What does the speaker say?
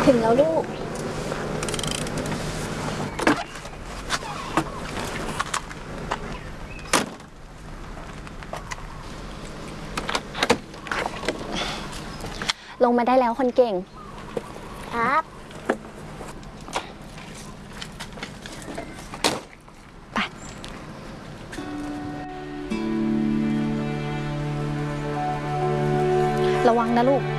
ถึงแล้วลูกลงมาได้แล้วคนเก่งครับไประวังนะลูก